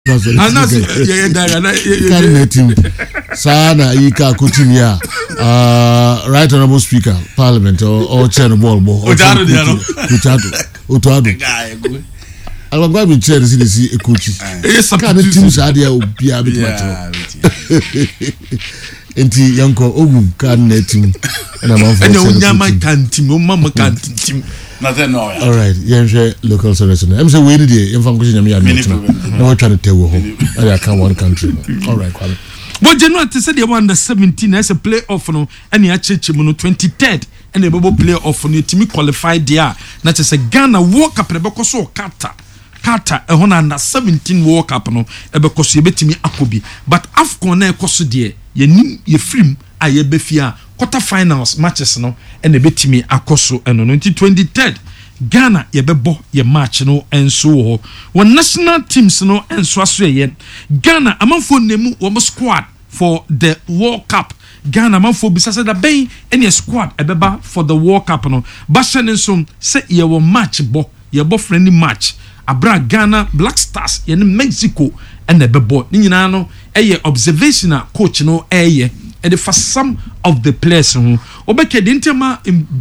Sana Ika Kutimia, Right Honorable Speaker, Parliament, or Chair of Bolbo, or Utado. I'm going to chair the CDC Kuchi. Yes, I can't choose idea of Piabit. Enti yanko ogum kan netim and I'm on Yama cantim, Mama cantim. Nothing. All right, yeah, local solution. I'm saying we did it. I'm from Kuchina. No one trying to tell you home. I can't one country. All right, Kwame. But January said they won the 17 as a playoff no, and the Chichimuno 23rd, and the bubble playoff on the team qualified there. Not just a Ghana walk up and a so Carter, a under 17 walk up no, because you bet me Akobi. But Afcon a cosu ye nim ye film a ye befia quarterfinals matches no, and the bet me Akoso and on 23rd. Ghana ye bebo ye match no and so when national teams no and so yen Ghana amanfo nemu wo squad for the World Cup. Ghana amanfo bisasa da ben any squad ebeba for the World Cup no bashen so say ye wo match bo ye bo friendly match abra Ghana Black Stars ye Mexico and ebebo ni nyina no eye observation coach no eye and for some of the players who obeke the intema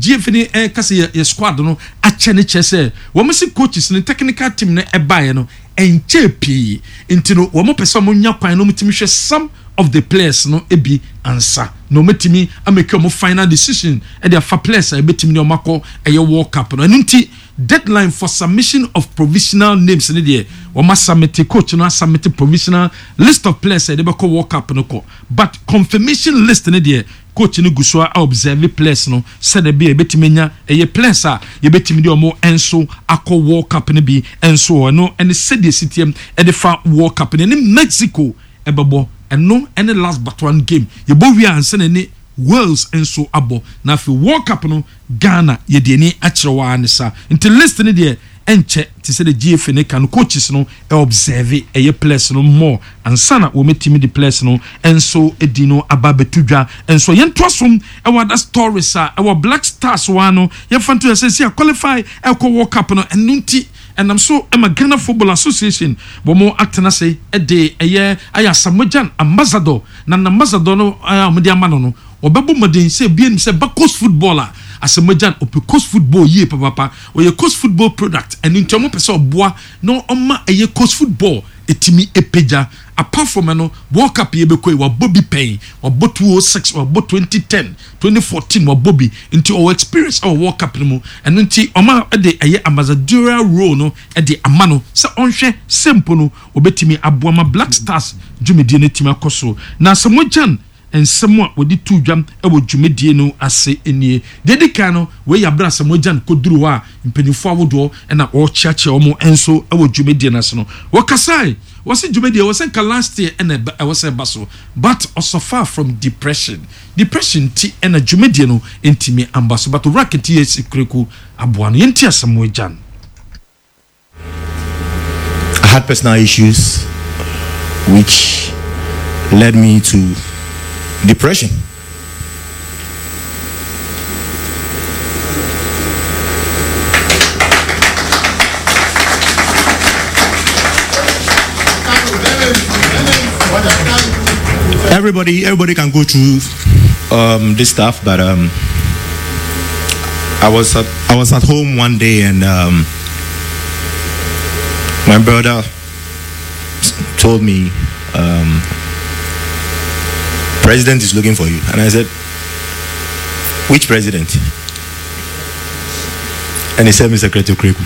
GFN kase ye squad no achene chese wo mo se coaches ne technical team ne ebaye no enche pii intino wo mo pese mo nya kwan no mutimi hwe some of the players no ebi ansa no metimi ameke mo final decision e dey for players e betimi ne omako eye World Cup no nti deadline for submission of provisional names in the wo submit coach no submit provisional list of players they be call World Cup no ko but confirmation list in the coach no gusua observe players no said they be betimenya eye players a ye betimi de omo enso akọ World Cup no bi enso no and said the CTM e dey fa World Cup in Mexico ebebo and no any last but one game ye bo wi anse ne Wales and so abo na fi World Cup no Ghana ye de ni achewa anisa until list ni de enche ti se the GFN kan coaches no e observe e players no more and sana wo metimi the players no enso edino ababetudwa enso yentosom e wa that stories e wa Black Stars one no ye fanto say qualify e ko World Cup no enunti and I'm so I'm a Ghana Football Association but more acting as a day a year I am Samojan ambassador na ambassador no media man no obebo modern say bien say coast footballer as a majan ope coast football ye papa or your coast football product and in terms of bois no oma a coast football etimi epeja apart from no World Cup ye bekoi wa Bobby Payne or bot 2006 or bot 2010 2014 wa Bobby into our experience our World Cup no and nti oma de aye ambassadorial role no e de amano se onhwe simple no obetimi aboama Black Stars dwumedie ne timi akoso na samojan and somewhat with the two jam e wo dwumedie no ase enie dedika no we yabra samojan koduru a mpanifo awodo e na o chiache omo enso e wo dwumedie na se no wakasai was it Jumedi was in last year and I was a basso, but also far from depression. Depression T and a Jumediano intime ambassador, but to racket yes, Kriku Abuan Yentia Samuel Jan. I had personal issues which led me to depression. Everybody can go through this stuff, but I was at home one day and my brother told me president is looking for you, and I said, which president? And he said, Mr. Kretu Kriku.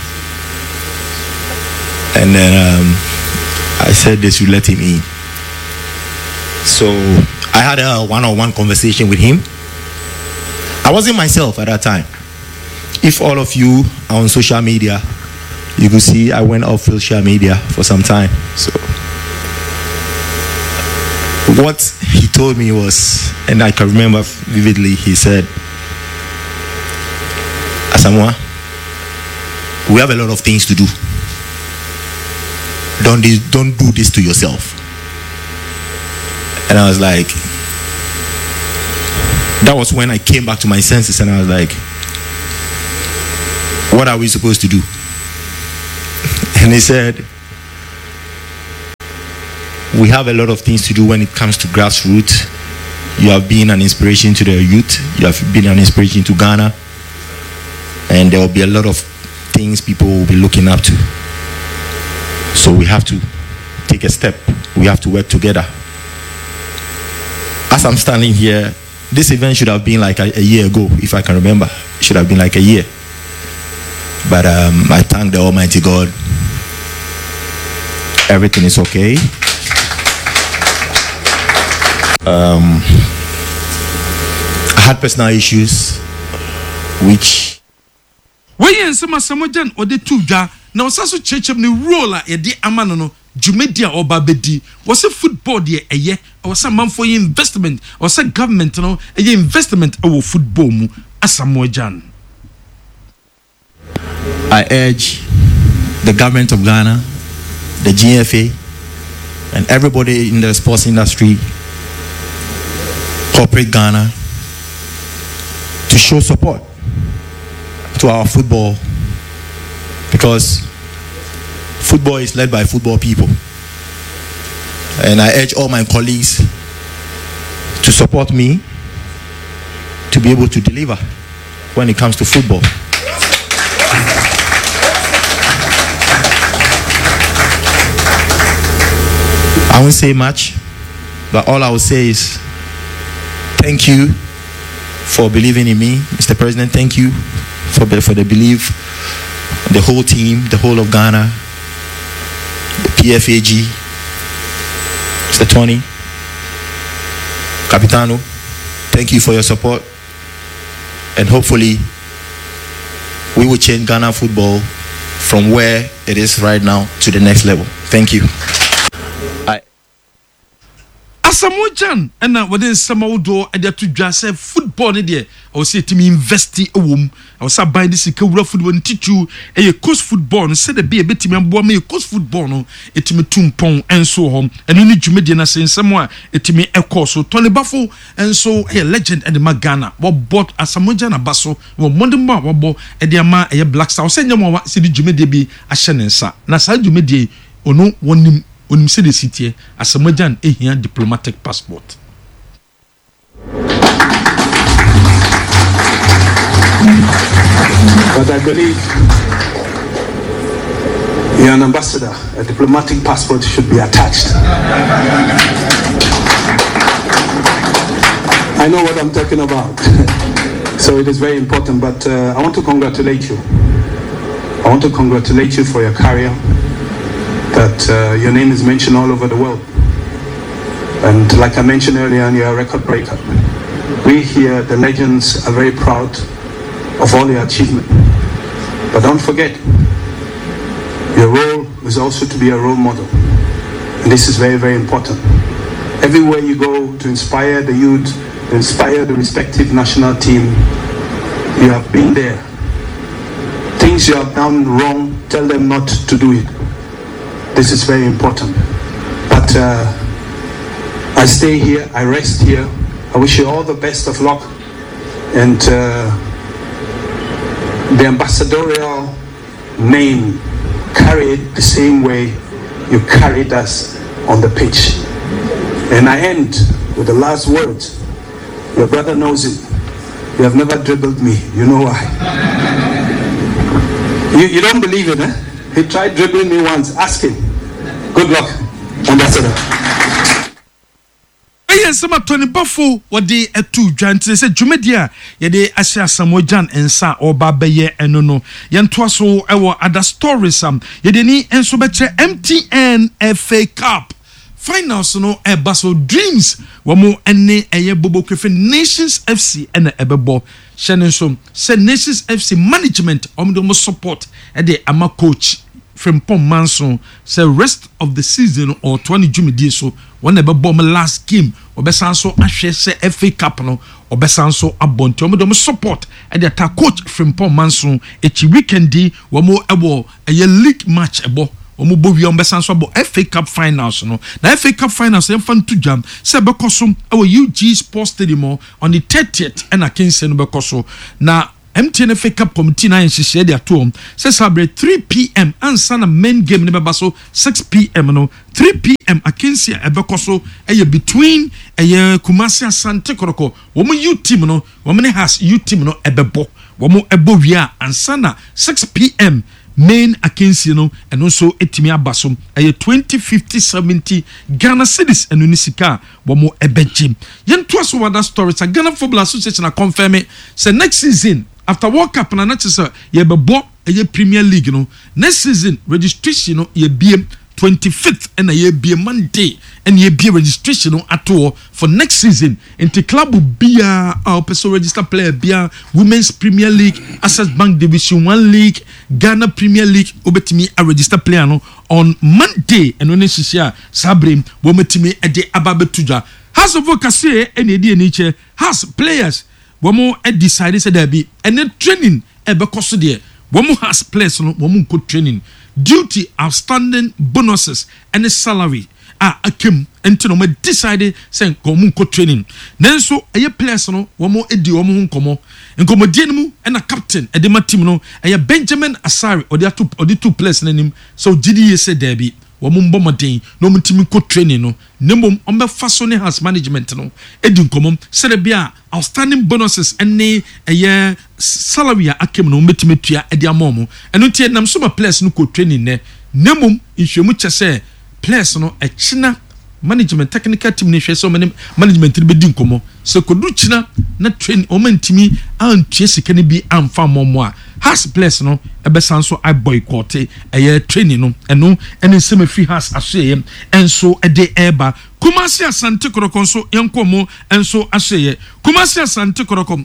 And then I said they should let him in. So I had a one-on-one conversation with him. I wasn't myself at that time. If all of you are on social media, you could see I went off social media for some time. So what he told me was, and I can remember vividly, he said, Asamoah, we have a lot of things to do. Don't do this to yourself. And I was like, that was when I came back to my senses, and I was like, what are we supposed to do? And he said, we have a lot of things to do when it comes to grassroots. You have been an inspiration to the youth. You have been an inspiration to Ghana. And there will be a lot of things people will be looking up to. So we have to take a step. We have to work together. As I'm standing here, this event should have been like a year ago, if I can remember. It should have been like a year. But I thank the Almighty God. Everything is okay. I had personal issues, which. When Samojan or the two jar, now Sasso Church of the roller a de amano, Jumedia or Babedi, was a football dear a year, or some man for investment, or some government, no, a investment over football, as Samojan. I urge the government of Ghana, the GFA, and everybody in the sports industry, corporate Ghana, to show support to our football, because football is led by football people. And I urge all my colleagues to support me to be able to deliver when it comes to football. I won't say much, but all I will say is thank you for believing in me, Mr. President. Thank you for the belief, the whole team, the whole of Ghana, the PFAG, Mr. Tony, Capitano. Thank you for your support, and hopefully we will change Ghana football from where it is right now to the next level. Thank you. Asamojan and within Samaudo and the two just say football in there. I was say to me invest a womb. I was buying this football and teach you a coast football and said a be a bit me a coast football no it me tumpong and so on and only Jumediana saying somewhere it me a course so Tony Buffo and so a legend and the Magana what bought Asamojan a basso what Monday what bought a diama a black star send you what said Jumedi be a shenensa Nasa Jumedi or no one When say the city, as a Majan, a diplomatic passport. But I believe you're an ambassador. A diplomatic passport should be attached. I know what I'm talking about. So it is very important. But I want to congratulate you. I want to congratulate you for your career. That your name is mentioned all over the world. And like I mentioned earlier, you're a record breaker. We here, the legends, are very proud of all your achievement. But don't forget, your role is also to be a role model. And this is very, very important. Everywhere you go to inspire the youth, to inspire the respective national team, you have been there. Things you have done wrong, tell them not to do it. This is very important. But I stay here, I rest here. I wish you all the best of luck. And the ambassadorial name, carry it the same way you carried us on the pitch. And I end with the last words. Your brother knows it. You have never dribbled me. You know why. You don't believe it, eh? He tried dribbling me once. Ask him. Good luck, Ambassador. Yes, some Tony Buffo, what they a two giants said, Jumedia, ye de Asha Samojan and Sa or Babaye and no, Yantwaso, our other stories, ye de ni and so better MTN FA Cup. Finals no e baso dreams wamo ene eye bobo kefe Nations FC ene ebebo shenenso se Nations FC management omdo support e de ama coach from Pom Manson say rest of the season or 20 Jumedi so one ebebo my last game obesan so ahwe se FA Cup no obesan so abonti omdo support e de ta coach from Pom Manson echi weekendi wamo ebo eye league match ebo Omubo wi ombesan so abo FA Cup finals no na FA Cup finals em fan to jam se bekoso our UG Sports Stadium on the 30th and a Kingston bekoso na MTN FA Cup committee na nhyehyɛ de ato hom sɛ sabre 3 p.m. ansa na main game ne bɛba so 6 p.m. no 3 p.m. akensi ɛbɛkɔ so ɛyɛ between ɛyɛ Kumasi Asante Kotoko wɔn youth team no wɔn ne has youth team no ɛbɛbɔ wɔn ɛbɔ wia ansa na 6 p.m. main akensi no ɛno nso etimi aba so ɛyɛ 2050-70 Ghana cedis ɛno ne sika wɔn ɛbɛgye yɛn to aso wada stories a Ghana Football Association a confirm say next season after World Cup na not say yɛbɛbɔ ɛyɛ Premier League no next season registration no yɛbie 25th and a be a Monday and ye be registration at all for next season into club will be our person register player be Women's Premier League, Access Bank Division 1 League, Ghana Premier League obetimi a register player no on Monday and when she share Sabrim wometimi a de ababetuja has of vocase any day nature has players womo decided said there be and then training ebe koso there womo has players no womo ko training duty, outstanding bonuses, and a salary. Akim until no decided saying Komunko training. Then so a players no one more edi komo and komodienmu and a captain a dema team no a Benjamin Asari or the two players in him. So GDA said there be one more day no mutimiko training no nembom on the fashion has management no edin komo serebia outstanding bonuses and a year salary akim no metimetua edi amomo and until nam so players no ko training ne nembom inhwemu chese players no a china management technical team ne hwe so many management be din komo se kodu china na train o mantimi antua sika ne bi amfa momo a has players no ebesan so I boycott a training no eno ene nsema free has aseye enso ede eba Kumasi Asante Kotoko so yankomo enso aseye Kumasi Asante Kotoko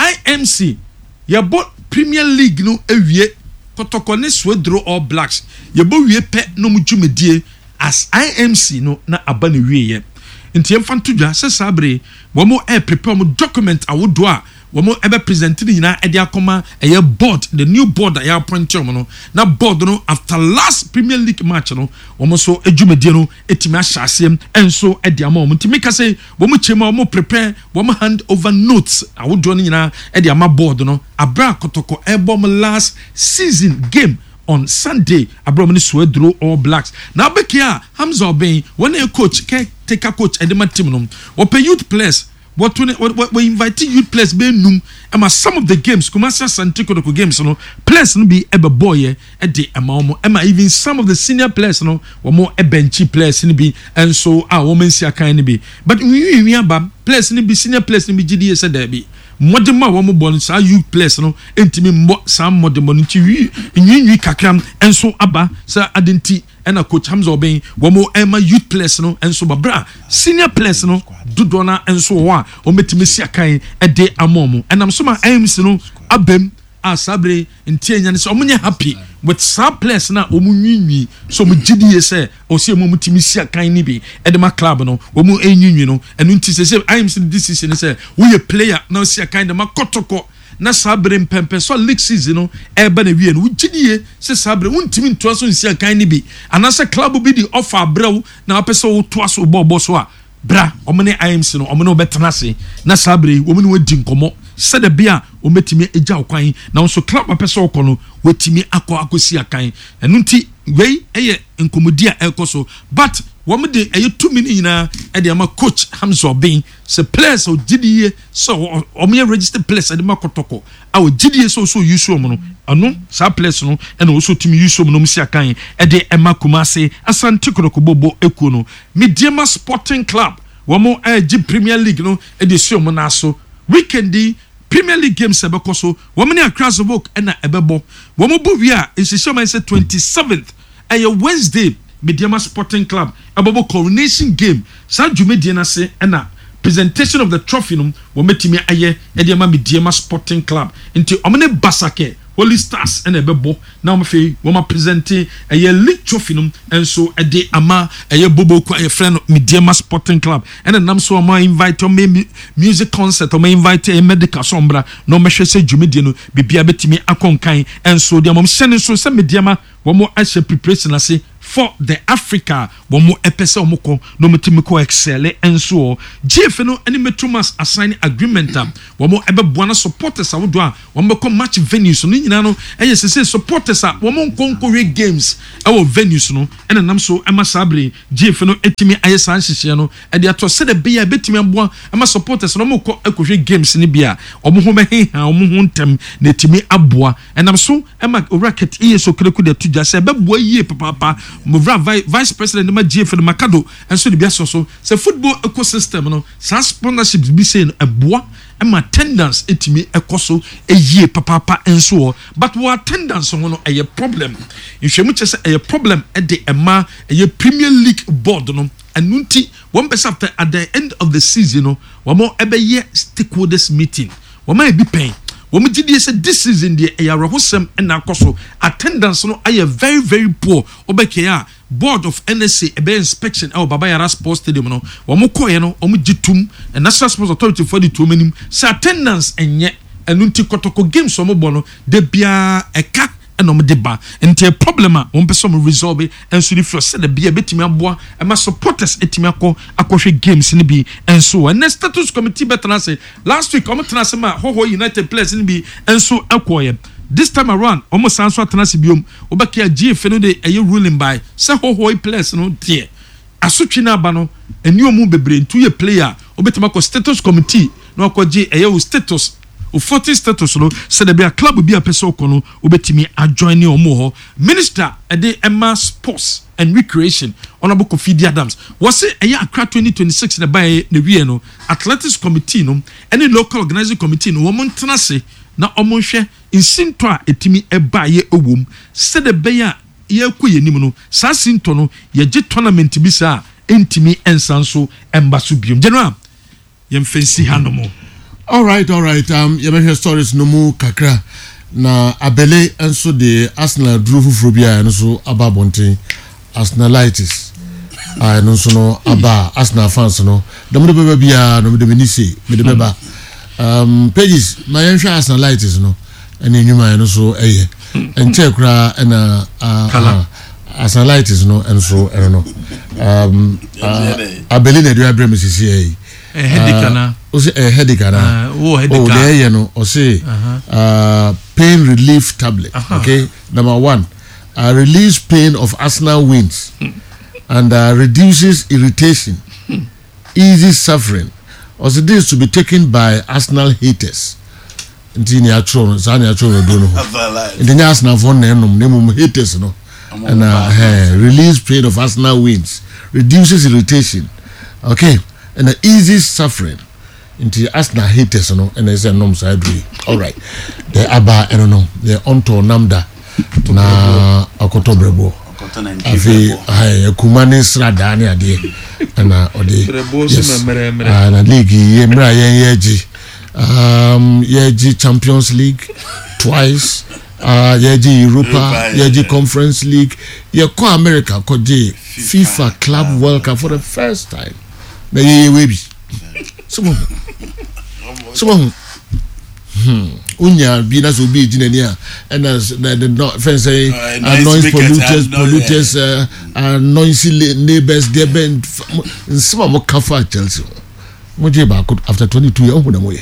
IMC yebo Premier League no ewie Kotoko ne swedro All Blacks yebo wie pe no mujumedie as IMC no na aba ne wie ye nti yemfanto dwa se sabre womo prepare mo document awodo a womo ebe present ni na ede akoma eye board the new board that ya appoint no na board no after last Premier League match no womo so adwumedie no etimi ahyasem enso ede ama womo ntimi ka say womo chema womo prepare womo hand over notes awodo ni na ede ama board no abra Kotoko ebom last season game on Sunday abromani swedro All Blacks now bekia Hamza Obeng when a coach take a coach and the team no or pay youth players what we inviting youth players be num and some of the games Kumasi Asante Kotoko games no players no be ebe boy at the amount even some of the senior players no or more a benchy players ni be and so our women see a kind be but we have players ni be senior players ni be GDA said there be modema wo mo bon sa youth players no entimi mbo sa modema no ti nwi kakram enso aba sa adenti ena coach Hamza Obeng wo mo ema youth players no enso babra senior players no dudona enso wa o metimi sia kan e de amomo enam so ma AMC no abem asabre ntienya ne so omunye happy with some players na omunwi so mu GDA say o se mu mutimi sia kan ni bi edema club no omu enwinwi no enu nti say IMC decision say we a player na sia kan de ma Kotoko na sabre mpempe so league season no eba na wie no GDA say sabre untimi nto so sia kan ni bi anase club bi di offer brew na apese wo to aso bobo so a bra omene IMC no omene obetena se na sabre omene wadi nkomo said the beer o metimi eja okwan na nso club apese okono wetimi akosi akan enunti wei eye nkomodi a ekoso but wo me de eye 2 minutes na e de ama coach Hamza Obeng se players o GDA so o me register players e de makotoko a o GDA so use o no anu sa players no e na o so timi use o no msi akan e de ema Kumasi Asante Kotoko bobo ekuo no Mediama Sporting Club wo mo Premier League no e de so mo na so weekend Premier League games ebekoso womani across the book na ebebo womo bo wi a insission say 27th a Wednesday Mediama Sporting Club ebebo coronation game sa dwumedie na se na presentation of the trophy no wometimi aye ediama Mediama Sporting Club into omene basake Holy Stars and ebebo na omfe woma presente a league trophy no enso ede ama a bobo kwa a friend Mediama Sporting Club and nam so ma invite o music concert o ma invite a medical sombra no mehwe se dwumedie no bibia betimi akonkan enso de mom hyene so se Mediama womo ahye preparation ase for the Africa womo epese omoko no metimiko excel enso GF no any metromas assign agreement womo ebeboa na supporters awodo a womo ko match venues no nyina no say supporters a womo nkonko games ewo venues no ena nam so ema sabre GF no etimi ayesa nhihye no e de ato se de be ya betimi aboa ema supporters no mo ko ekohwe games ni bia omo ho beheha omo ho ntem na etimi aboa enam so ema racket so kreku de tuja se beboa yie papa Movra vice president ma GF no Makado enso de bia so se football ecosystem no sa sponsorships bi say eboa ema attendance etimi ekoso eyie papa enso but what attendance ho no eye problem nhwemu chese eye problem e de ema eye Premier League board no anunti one person after at the end of the season no wamo ebeye stakeholders meeting wama e bi pen womu gidi say this season the ayarahosem na akoso attendance no aye very very poor obekea board of NSA ebe inspection Baba Yara Sports Stadium no womu koye no omu gitum National Sports Authority for the two menim say attendance enye enunti kotoko games omu bono de bia eka enom deba enti problem a won person resolve enso ni fro se de bia betimi aboa e ma supporters etimi akohwe games ni bi enso and status committee better say last week omo tena se ma Hoho United players ni bi enso ekoye this time around omo sanso atena se biom obakia GF no de eye ruling by se Hoho players no tie asotwe na aba no eni omu bebre ntu ye player obetima ko status committee no akoje eye status o 40 status no said be a club be a person kono obetimi adjoin ni omo ho minister ede Emma Sports and Recreation Honorable Kofi Adams was say a Accra 2026 na by na wie no athletics committee no any local organizing committee no wo ntena se na omo hwe insinto a etimi eba ye owom said be ya ye koye nim no sa sinto no ye ge tournament bi sa entimi ensanso embaso biom general yem fancy hanomo. All right. You mentioned stories no mu kakra na abele enso de Arsenal drew fufrobia no so aba bonten Arsenalitis. No so no aba Arsenal fans no. Dem de beba bia no de menisi me de beba. Pages my Arsenalitis no. Ene nyuma no so eye. Enche kra na Arsenalitis no enso no. Abele na do abrem sisi eye. Headicana. Headicana. Oh, there you know. Or say, pain relief tablet. Okay, number 1, relieves pain of Arsenal wins, and reduces irritation, eases suffering. Also, this to be taken by Arsenal haters. Intini atron, zani atron do no. Intini Arsenal for name haters no. And relieves pain of Arsenal wins, reduces irritation. Okay. And the easy suffering into Arsenal haters, no, and there's a nom side way. All right, the Abba, I don't know, the onto Namda na Okotobrebo. Afi, Kumani Sradani adi, and yes, and league yemra yeji Champions League twice, yeji Europa, yeji Conference League, ye ko America ko FIFA Club World Cup for the first time. Na ye webi some unya bi na so bi ginani a and the fence say noise polluters noisy neighbors there ben some mo kafa Chelsea mo je ba after 22 years o na mo ye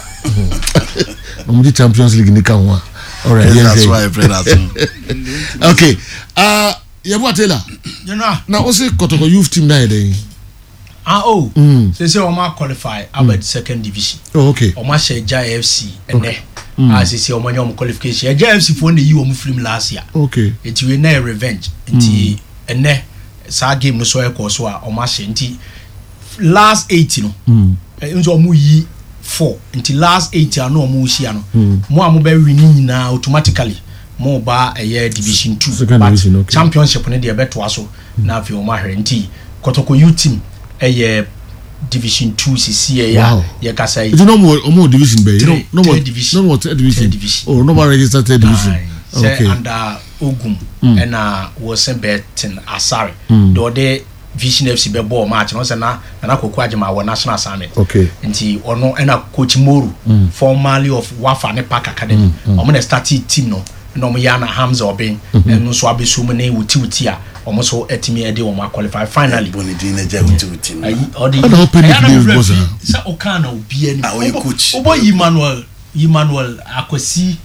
the Champions League ni kan wa. All right, yeah, that's why I pray that. Okay, Yeboah Taylor, you know now also Kotoko youth team na dey. Say Oma qualify about second division. Oh, okay. Oma share JFC and as they say Oma qualification. JFC for the you film last year. Okay. It will na revenge. Nti ene sa game no so e ko so a Oma share nti last 8 no. Nso omu yi 4. Nti last 8 ano omu share no. Mo amu be winning na automatically. Mo ba division 2 but division, okay. Championship no dey beto aso na fi Oma hwe nti Kotoko youth team division 2 CC ya kasa it no more division be no more division oh no more registered division okay under Ogum and was betting Asari the Vision FC be ball match no say na Koko Ajima wa national assignment okay nti ono na coach Moru formerly of Wafane Park Academy omo na start team no ya na Hamza Obin and no so abesu mu na wuti a almost etimi ede won qualify finally Bonidin na jagutu team odi sa okana obi ani obo Emmanuel Akwasi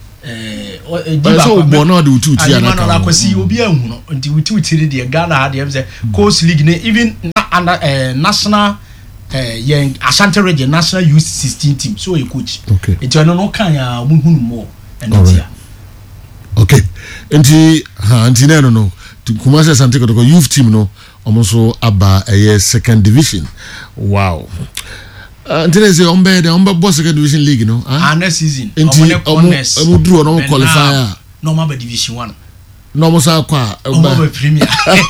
so bono de ututi ya Emmanuel Akwasi obi ahu no nti ututi de Ghana ha de say coast league ne even national yen Ashanti region national youth 16 team so a coach it no kan ya muhunu mo entia okay enti no Kumasi Asante Kotoko youth team no almost aba a second division. Wow. Until say ombe boss second division league no. Next season. Omo draw no qualifier. Normal division 1. Normal sa kwa. Normal premier.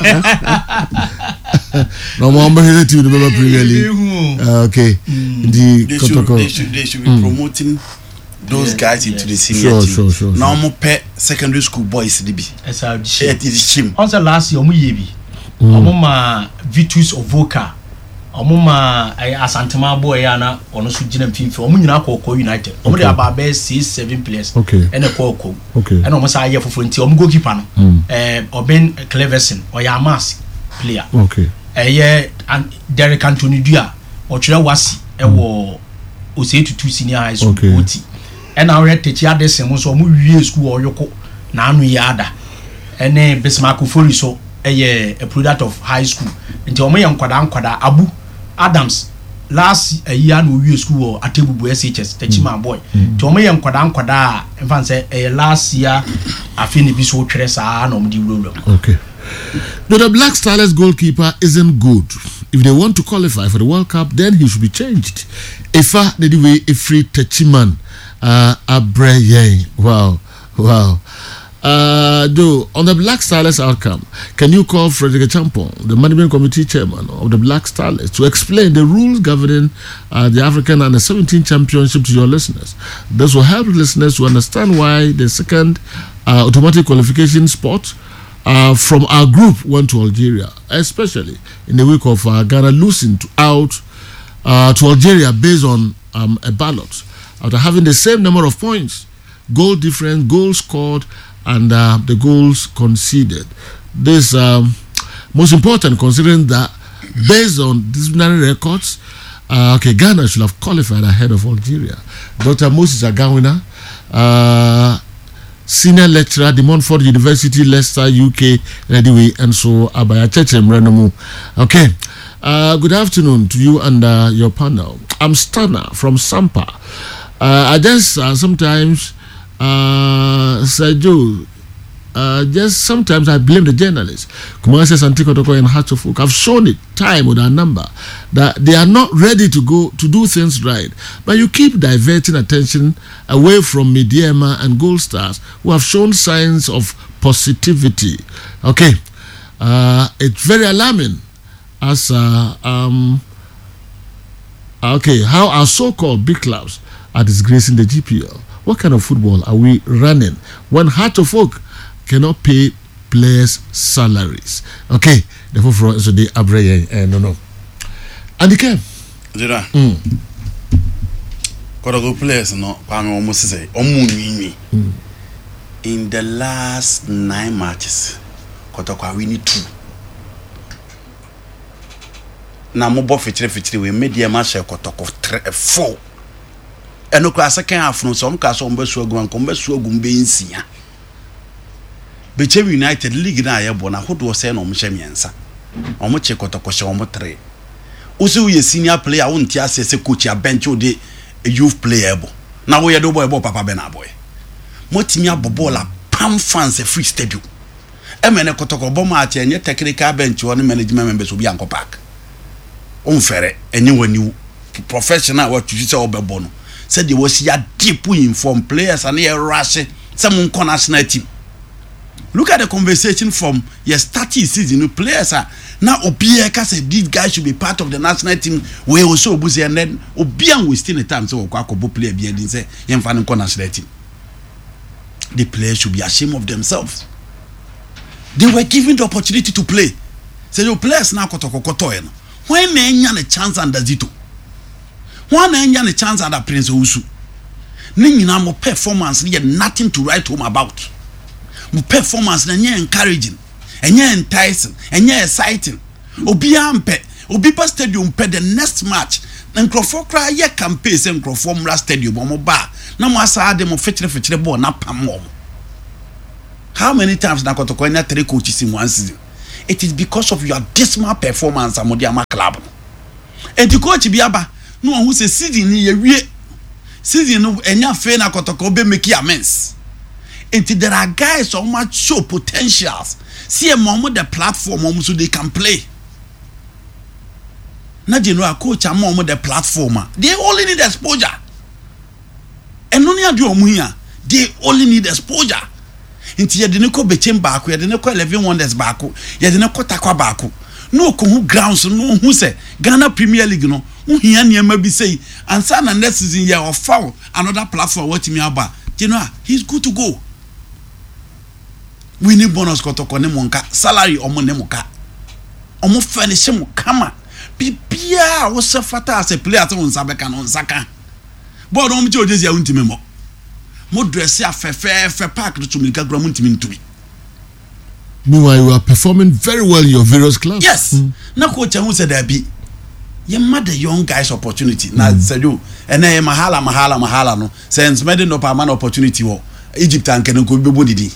Normal team the Premier League. Okay. They should be promoting those guys into the senior team. Sure. Now mo pay secondary school boys DB. It is chim. On the last year omo yebi. Omo ma Vitus Ovoka. Omo ma Asantema boy ya na ono so gina mfimfi. Omo nyina akọ United. Omo dey about 6-7 players. Okay. And akọ. Okay. And omo sa aye fofo nti omo goalkeeper no. Oben Cleverson oya mass player. Okay. And Derek Anthony Dua otwere wasi ewo Osetutu senior high school. Okay. And our teacher desem so mu wie school oyoko na anu yada ene Bismarck Fori so a product of high school nti omo ye nkwada Abu Adams last year no wie school at Atebubu SHS techima boy nti omo ye nkwada mfan say last year afini bi so twere saa na omo di wuro. Okay. No, the Black Stars goalkeeper isn't good. If they want to qualify for the World Cup, then he should be changed. Ifa the way Ifri Techiman Abreye. Wow. Though on the Black Stars outcome, can you call Frederick Champon, the management committee chairman of the Black Stars, to explain the rules governing the African Under-17 Championship to your listeners? This will help listeners to understand why the second automatic qualification spot from our group went to Algeria, especially in the week of Ghana losing out to Algeria based on a ballot after having the same number of points, goal difference, goals scored, and the goals conceded. This most important considering that based on disciplinary records, Ghana should have qualified ahead of Algeria. Dr. Moses Agawina, senior lecturer at the Montfort University, Leicester, UK, anyway, and so Abaya Chechem Renomu. Okay. Good afternoon to you and your panel. I'm Stana from Sampa. I just sometimes Sergio, just sometimes I blame the journalists. Kumasi Asante Kotoko and Hearts of Oak. I've shown it time with our number that they are not ready to go to do things right. But you keep diverting attention away from Mediema and Gold Stars who have shown signs of positivity. Okay. It's very alarming as how our so-called big clubs are disgracing the GPL. What kind of football are we running when Heart of Oak cannot pay players' salaries? Okay, therefore, for so the Abreye no. And the came. Jira. Kodogo players no, Kwame almost say in the last 9 matches, Kotoko we need 2. Na mo bo fitire we media match Kotoko 4. Eno kwa second half no so mka so mbesu agum mbesu agum be nsia. Beche United League na ayebo na hodo se na omhye miensa. Omo che Kotoko she omo 3. Usi we senior player won't ase coach a bench o de youth player bo. Na wo ye do boy papa be na boy. Motimi abobola pam fans free stadium. Emene Kotoko bo match enye technical bench o ne management members obi anko park. Onfere enye wani professional what you say obebo no. Said they was ya deep inform players and here rush some national team. Look at the conversation from your starting season. Players are now Obieka said these guys should be part of the national team. We also busy and then Obian will still the time so Kwako player be and say Yemfan national team. The players should be ashamed of themselves. They were given the opportunity to play. Say your players now kotokotoyen. Why men a chance under Zito? One and a chance at a Prince Usu. Nina mo performance, you nothing to write home about. Mo performance, and you're encouraging. enye enticing enye exciting obi ampe obi pa stadium pe the next match na nkrofo kra ye campaign se nkrofo mra stadium omo ba na mo asa ade mo fetire ball na pam mo. How many times na Kotoko nya 3 coaches in one season? It is because of your dismal performance amodi ama club. And the coach biaba no who say season ni ye season no enya fe na Kotoko be make amends. And there are guys so much show potentials. See a mom the platform so they can play. Na general coach am mom the platform. They only need exposure. And no nya do omu here. They only need exposure. Inti ye de ne ko bechem baako ye de ne ko 11 wonders baako ye de ne ko takwa baako no ko hu grounds no hu se Ghana Premier League no hu hia niam bi sei ansa na next season ye offer another platform what me aba you know he's good to go. We need bonus Kotoko ne monka salary omo ne muka omo finish mu kama bibia wo se fata as a player to unsa beka no nsaka board omo ti ojesi ya untime mo mo dress ya fe park to Milka Gram ntimi. Meanwhile, you are performing very well in your various clubs. Yes. Na coach who said there be you mad the young guys opportunity. Na said you and then mahala no. Since made no man opportunity wo Egypt and can go be didi.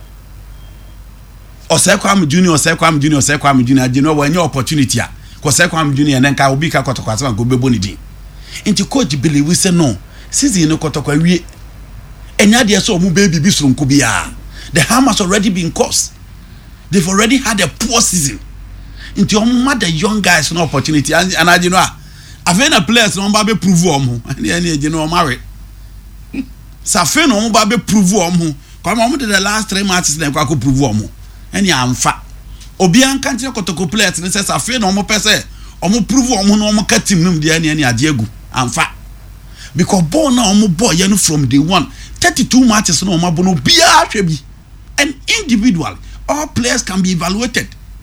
Osekwam Junior you know when your opportunity a. Osekwam Junior and then ka obi ka Kotoko asa go be didi. Into coach believe we say no. Season no Kotoko we enya de so mu baby bi sronko bia. The harm has already been caused. They've already had a poor season. Into the young guys no opportunity and you know I've players no ba be prove omo and you know marry. Safe no ba be prove omo. Come on the last 3 matches na kwa ko prove omo. And ya amfa. Obi an kan tire Kotoko players ne say safe no mo pese omo prove omo no omo ka team num de ani adegu amfa. Because ball na omo ball ye no from day one 32 matches no omo no bia hwebi. And individually all players can be evaluated.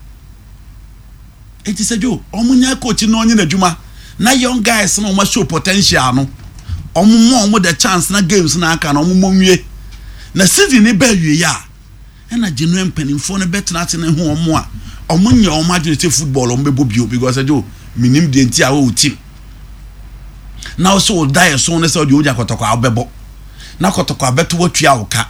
It is a joke. Omunya coach no onye na djuma. Na young guys no show potential no. Omo the chance na games na aka na omo nwie. Na season ne ba wie ya. E na genuine penifo no bet na ate ne ho omo a. Omo nya omo agility football omo bebo bio because ajo minim de nti a wo team. Now so die so ne so de oja Kotoko abebo. Na Kotoko abeto watua oka.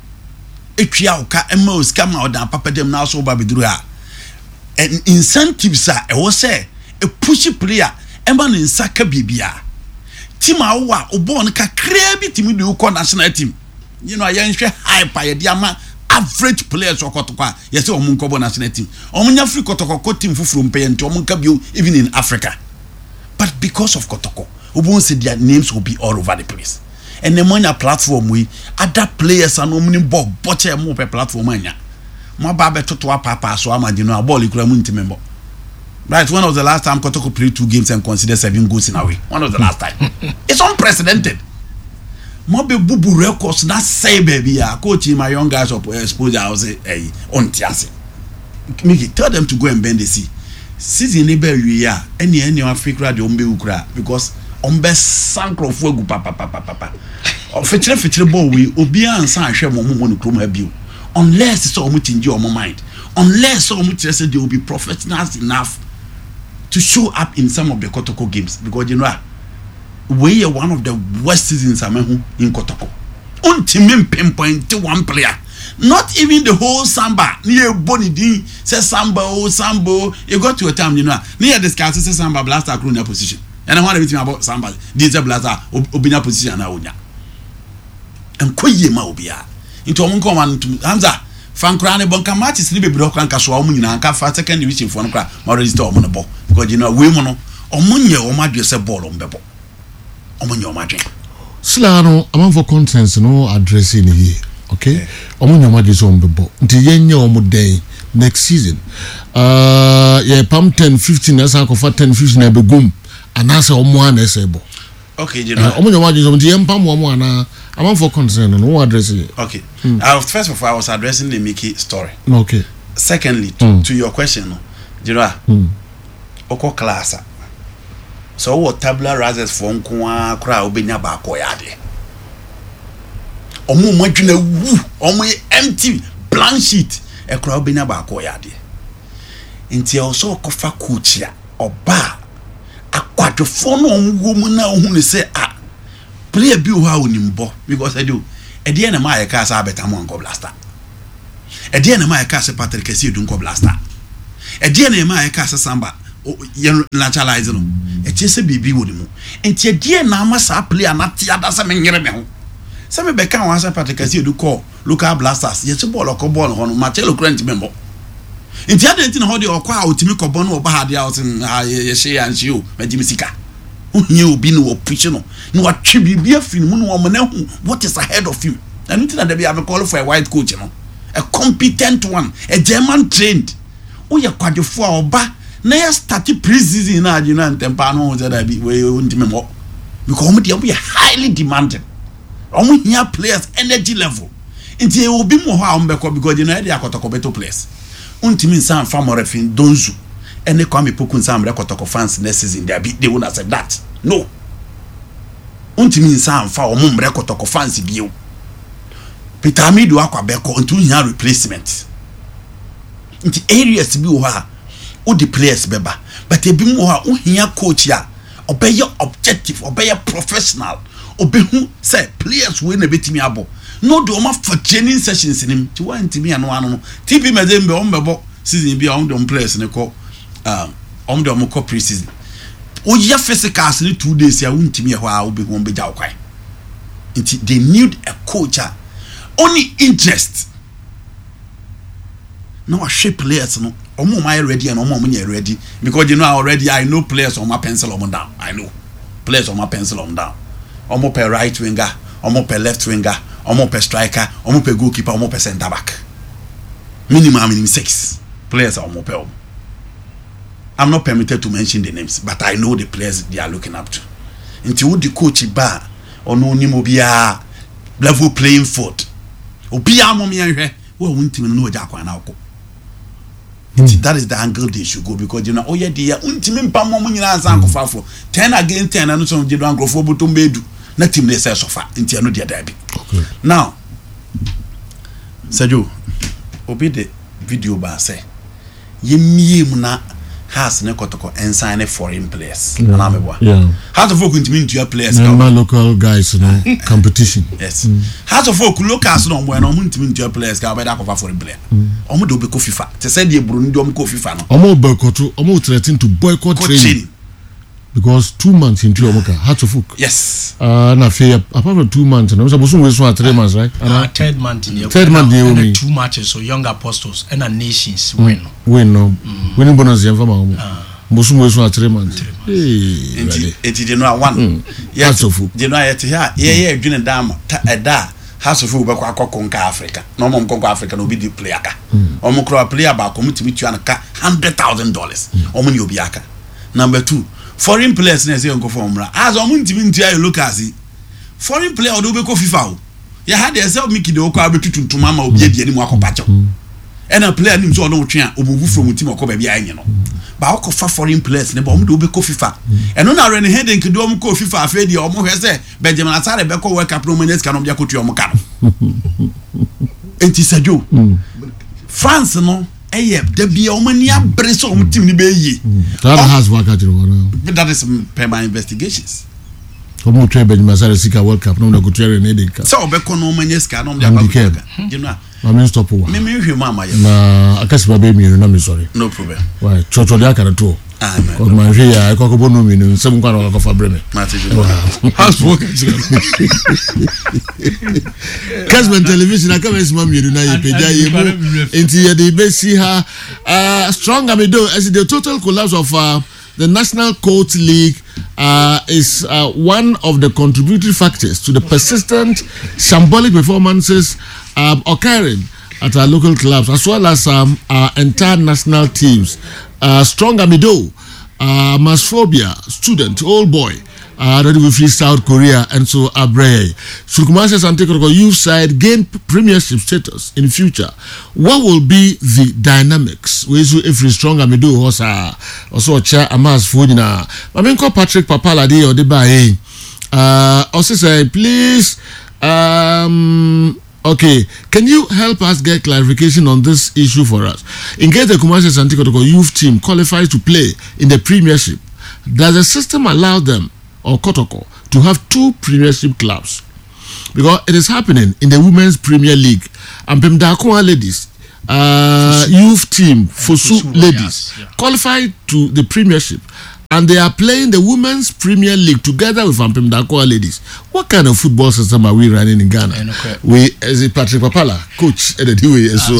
Etwia oka ema oskama odan papa dem na so ba beduru a and incentives a wo say a push player ema no nsaka bibia team awa obo no kakra bi team de uko national team you know ayan hwe hype ya dia ma average players Kotoko ye say omun kobo national team omunya free Kotoko team fufuru mpe enti omun ka bio even in Africa but because of Kotoko obo say their names will be all over the place. And the money platform we other players and omni ball botche mo pe platform anya mo ba be toto papa so amagino a ball ikura mu ntimembo right. When was the last time Kotoko played 2 games and consider 7 goals in a week? When was the last time? It's unprecedented. Mo be bubu records that say baby ya coach my young guys up exposure I say hey on tiase make tell them to go and bend the sea season ne be wi ya any Africa de ombe ukura because ombe sankro fu egu papa fetire ball we obi ansa ahwe mo no krom abio unless so omo tinji omo mind unless so omo tire say they will be professionals enough to show up in some of the Kotoko games because you know we are one of the worst seasons amehu in Kotoko ultimate pinpoint one player not even the whole Samba near Bonnie D say Sambo you got to a time you know near discuss say Samba blaster crew in their position. And I want to tell about somebody. This blazer obinya position na onya. Enkoye ma obia. Into omun come and Hamza Fankra ne bonka matches ni be bro kan kaso omun nyina anka fa second division for no kra ma register omun no bo because you know we mo no omun ye o ma dwe se ball on bebo. Omun ye o ma dwe. Slano among for contents no addressing here. Okay? Omun ye o ma dwe se on bebo. Nti yenye omu day next season. Yeah pam 10 15 asa ko fa 10 15 na be gum. And answer omo anesebo. Okay, you know. Omo nyawa jizo ndi empam omo ana among for concern no address it. Okay. First of all I was addressing the Mickey story. Okay. Secondly, to your question, you know. Oko class. So what tabula rasa for nko akra obenya ba akoyade. Omo madwena wu, omo empty blank sheet. ekura obenya ba ko ya de nti also kofa coach ya oba akwadwefo no onwo mu na ohun ne say player bi o ha onimbo because I do e na ma ye ka sa beta mo nko blaster e na ma ye ka sa Patrick Kessié du nko blaster e na ma ye ka sa Samba ye naturalize no e chese bibi wo mu enti e na ma sa player na tia da sa me nyere me ho sa me be kan wa sa Patrick Kessié du ko local blasters ye che ball ko ball ho no ma che lo current member enti ade enti na ho de okwa otimi ko bo no oba ha de out ye she ya nchi o ma jimi sika ohia obi no push no no watwe bibia afin mu no o na hu what is ahead of him and until that be have call for a white coach no a competent one a German trained oya kwadefo a oba na ya start pre-season na agi na ntempa no ho that be we ntime mo because omo dey highly demanding omo hia players energy level nti obi mo ho a omo be ko because you know dey akotoko beto players untimi nsan fa mo refin donzu ene Kwame Poku nsan mre kotoko fans next season they won't accept that no untimi nsan fa omo mre kotoko fans biu Peter Amidu akwa beko until hia replacement nti areas bi wo ha o the players beba but ebi mo ha o hia coach ya obey objective obey professional obehu say players we na betimi abo no do ma for training sessions nim ti wa ntimi anu anu TP Mazembe o mbebo season bi on dem players ne ko on dem ko pre-season o ya physicals ni 2 days ya ntimi ho a obehu on beja okwan nti they need a coach only interest no shape players no omo my ready and omo me ready because you know already I know players on my pencil on down I know players on my pencil on down omo per right winger omo per left winger omo per striker omo per goalkeeper omo per center back minimum 6 players are omo per. I'm not permitted to mention the names but I know the players they are looking up to until the coach ba ono ni mo bia level playing field obi amomi anhwe wo wunti no oja kwa na akọ that is the angle they should go because you know oh yeah dia untimi mpam mo nyina ansan kofafo 10 against 10 no so jedo angrofo botom bedu na team ne say sofa nti ano dia dabi okay now Sajo obi de video ba say yemie mu na has ne kotoko ensign foreign players na mebwa has of folk ntimi ntua players my local guys no competition yes has of folk locals no mo na mo ntimi ntua players ka ba da kofa foreign player omo de obeko FIFA te say de buru ndi omo ko FIFA no omo boycott omo threaten to boycott training because 2 months into omoka has of folk yes na fair apart from 2 months no so we so 3 months right third month in the 2 matches so young apostles and nations win winning bonus yam fama omo mosumo we so 3 months enti de no one yes de no yet here ye adwene dam da House of Uber konka Africa no mom konka Africa no be the player ka omo kro player ba ko mutimi tua na ka $100,000 omo ni obi aka. Number 2 foreign players na say onko formula as omo ntimi ntia locals foreign player odo be ko FIFA o ya had yourself make the okwa betutuntum ama obi edi ani mu akopacho and a player nim so odo twa obubu from team okoba bia anyi no ba okofa foreign players ne ba omo do be ko FIFA eno na Ren Heading do omo ko FIFA afa di omo hwe se Benjamin Asare be ko World Cup no manage ka no bia ko tu omo ka no enti Sajo France no eye da bia omo ni abre so omo team ni be yi that has work at that is per my investigations omo try Benjamin Asare sika World Cup no na go try Ren Heading ka so be ko no manage ka no bia ka you know I mean stop over. Me hwe mama ya. Na akasiba be mi na me sorry. No problem. Why? Chocho dia kana to. Amen. Ko ma hwe ya ko bo no mi no nsem kwa na ko fa breme. House work. Kasman television aka me sima mi na ye peja ye mu. Enti ye dey be see her strong amido as the total collapse of the National Coach League is one of the contributory factors to the persistent shambolic performances occurring at our local clubs as well as our entire national teams. Strong Amido, Masphobia, student, old boy, ready with South Korea, and so Abreye. Sukumase Santekoro youth side gain premiership status in future. What will be the dynamics? If we strong Amido also chair Amas Fudina. I mean, call Patrick Papaladi or the Bae. Also say, please, Okay, can you help us get clarification on this issue for us? In case the Kumasi Asante Kotoko youth team qualifies to play in the Premiership, does the system allow them or Kotoko to have 2 Premiership clubs? Because it is happening in the Women's Premier League. And Pemdakwa ladies, youth team, Fosu ladies, qualified to the Premiership. And they are playing the Women's Premier League together with Pemdakwa ladies. What kind of football system are we running in Ghana? We, as a Patrick Papala, coach, and the way so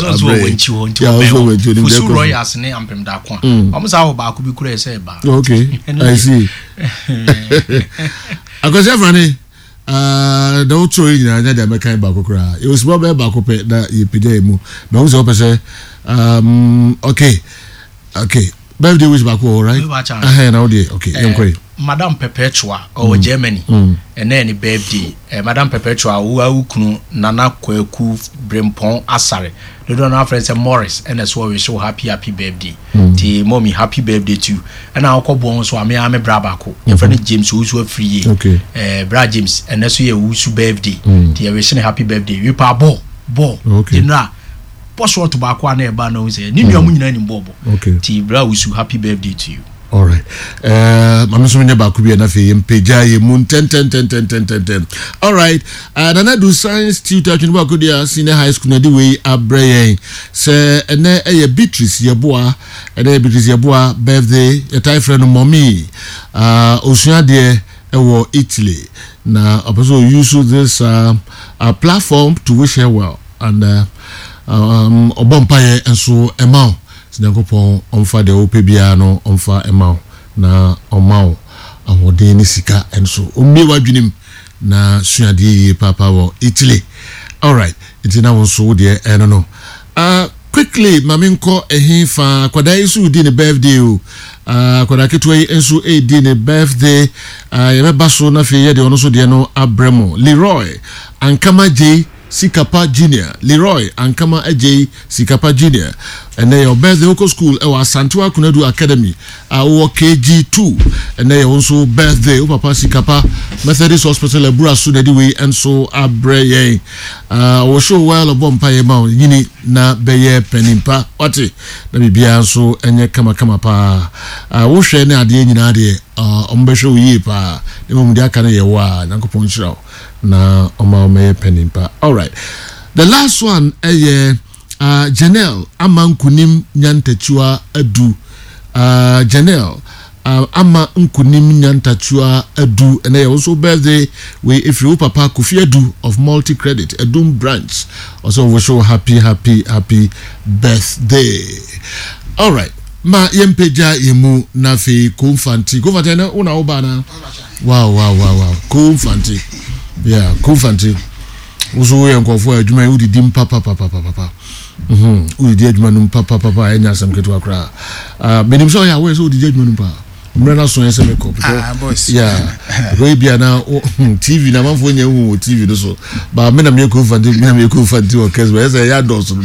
Fosu Royals ne Pemdakwa. Almost how about could be clear say ba. Okay, I see. Because everyone. The old story in the American Bakokra. It was Bob Bakope that you pay mu. But also, okay. Birthday was Bako, right? Okay, Madame Perpetua or Germany, and then birthday. Madame Perpetua, who Nana Kweku Brimpon Asare. They don't have friends Morris, and that's why we show happy birthday. The mommy happy birthday too. And I'll call bones, so I'm a Brabako. Your friend James, who's free. Okay, Brad James, and that's who's birthday. The original happy birthday. You pa ball. Okay, now. What tobacco and a banner say, Nimu Bobo. Okay, T. Browsu, happy birthday to you. All right. I'm assuming about could be enough in Pejay Moon 10. All right. Nana do science tutor in Bakudia senior high school the way Abrayan. Say and a Beatrice Yaboa and a Beatrice Yaboa birthday, a Thai friend of mommy. Ocean dear Italy. Now also use this platform to wish her well and Obompaye and so amount. Sinakopon onfa de opebia no onfa ema na omao ahode ni sika enso omie wadwinim na suade papa wo Italy. All right, itina won so de no quickly maminko ehinfa kwada isu di ne birthday o kwada keto yi enso di ne birthday yebeba so na fe ye de ono so de no Abremo Leroy Ankama J Sikapa Junior, Leroy Ankama AJ Sikapa Junior, and they are birthday local school our Santua Kunadu Academy, our KG2, and they also birthday Papa Sikapa Methodist Hospital Ebura Sudediwe and so Abreye. We show well of Bompaye Mount Yini na Beye Penimpa Oti, let me be so and ye kama pa. We share na de nyina de ombesho yi pa, the moment they can ye wa Nankopon na Oma Penimpa. All right. The last one Janelle Amankunim Nyantachua Adu. Janelle Ama Nkunim Nyantachua Adu, and they also birthday we if you Papa Kofi Adu of Multi Credit Edum branch. Also we show happy birthday. All right. Ma yempeja yemu nafi kumfanti. Kumfanti na una obana. Wow. Kumfanti. Yeah, kumfanti. Uso we nkofo adwuma udi dim papa. Udi di adwuma num papa enya sam ketu akra. Benim so ya we so udi adwuma num pa. Mrena so yese me ko. Boss. Yeah. Go bia na TV na manfo nya hu TV do so. Ba me na me kumfanti o kesba yese ya do so no.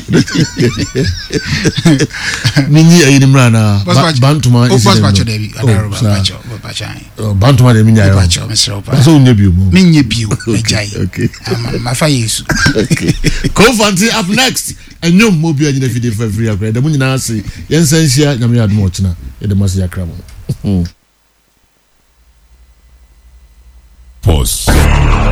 Minyi ayi mrana bantuma isi. Boss bacho debi anaroba bacho. Bantuma de minya yo. Bacho Mr. Opa. So nyebiu mo. Minyebiu ejai. Okay. My fire is. Okay. Kumfanti up next. And no more be a video for free. The money now say, Yensensia, Namia Mochina, the Masia Cramo. Pause.